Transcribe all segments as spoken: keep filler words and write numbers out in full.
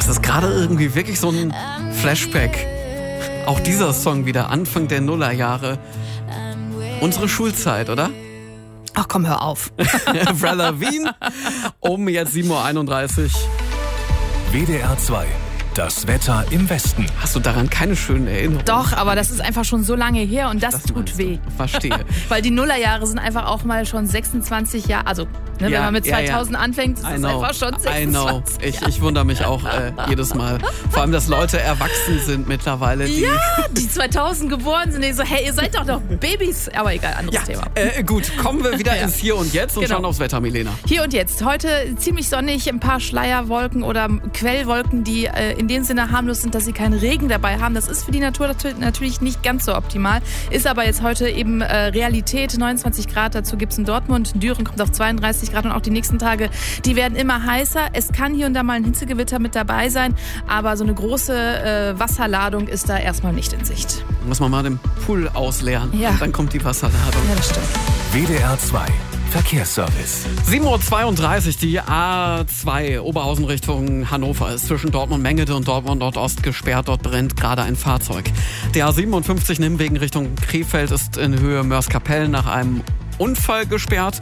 Das ist gerade irgendwie wirklich so ein Flashback. Auch dieser Song wieder, Anfang der Nullerjahre. Unsere Schulzeit, oder? Ach komm, hör auf. Avril Lavigne, um jetzt sieben Uhr einunddreißig. W D R zwei. Das Wetter im Westen. Hast du daran keine schönen Erinnerungen? Doch, aber das ist einfach schon so lange her und das, Das tut meinst du. weh. Verstehe. Weil die Nullerjahre sind einfach auch mal schon sechsundzwanzig Jahre, also ne, Ja, wenn man mit ja, ja. zweitausend anfängt, ist I es know, einfach schon I know. sechsundzwanzig Ich, Jahre. ich wundere mich auch äh, jedes Mal. Vor allem, dass Leute erwachsen sind mittlerweile. Die Ja, die zweitausend geboren sind, die so, hey, ihr seid doch noch Babys. Aber egal, anderes Ja, Thema. äh, gut, kommen wir wieder Ja. ins Hier und Jetzt und Genau. schauen aufs Wetter, Milena. Hier und jetzt. Heute ziemlich sonnig, ein paar Schleierwolken oder Quellwolken, die äh, in dem Sinne harmlos sind, dass sie keinen Regen dabei haben. Das ist für die Natur natu- natürlich nicht ganz so optimal. Ist aber jetzt heute eben äh, Realität. neunundzwanzig Grad, dazu gibt's in Dortmund. Düren kommt auf zweiunddreißig Grad und auch die nächsten Tage, die werden immer heißer. Es kann hier und da mal ein Hitzegewitter mit dabei sein, aber so eine große äh, Wasserladung ist da erstmal nicht in Sicht. Muss man mal den Pool ausleeren. Ja. Und dann kommt die Wasserladung. Ja, das stimmt. W D R zwei. Verkehrsservice. sieben Uhr zweiunddreißig, die A zwei Oberhausen Richtung Hannover ist zwischen Dortmund-Mengede und Dortmund-Nordost gesperrt. Dort brennt gerade ein Fahrzeug. Der A siebenundfünfzig Nimwegen Richtung Krefeld ist in Höhe Mörs-Kapellen nach einem Unfall gesperrt.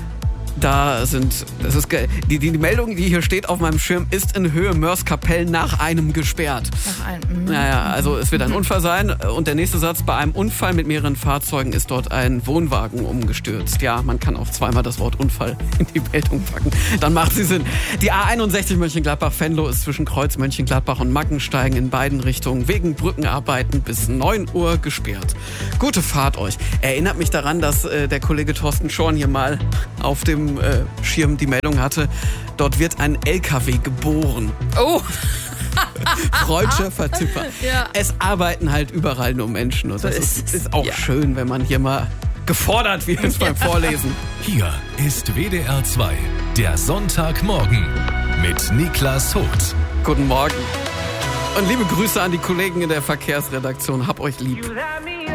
Da sind, das ist ge- die, die Meldung, die hier steht auf meinem Schirm, ist in Höhe Mörs-Kapellen nach einem gesperrt. Nach einem. Naja, also es wird ein Unfall sein. Und der nächste Satz, bei einem Unfall mit mehreren Fahrzeugen ist dort ein Wohnwagen umgestürzt. Ja, man kann auch zweimal das Wort Unfall in die Meldung packen. Dann macht sie Sinn. Die A einundsechzig Mönchengladbach-Venlo ist zwischen Kreuz Mönchengladbach und Mackensteigen in beiden Richtungen wegen Brückenarbeiten bis neun Uhr gesperrt. Gute Fahrt euch. Erinnert mich daran, dass äh, der Kollege Thorsten Schorn hier mal auf dem äh, Schirm die Meldung hatte, dort wird ein L K W geboren. Oh! Freudscher Vertipper. Ja. Es arbeiten halt überall nur Menschen. Und das So ist, ist es. ist auch Ja. schön, wenn man hier mal gefordert wird beim Vorlesen. Hier ist W D R zwei. Der Sonntagmorgen mit Niklas Hoth. Guten Morgen. Und liebe Grüße an die Kollegen in der Verkehrsredaktion. Hab euch lieb. You let me